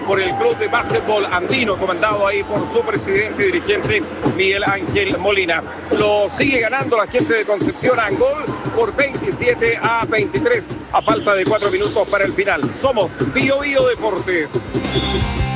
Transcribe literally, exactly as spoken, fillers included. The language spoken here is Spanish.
por el Club de Básquetbol Andino, comandado ahí por su presidente y dirigente Miguel Ángel Molina. Lo sigue ganando la gente de Concepción Angol por veintisiete a veintitrés, a falta de cuatro minutos para el final. Somos Bio Bio Deportes.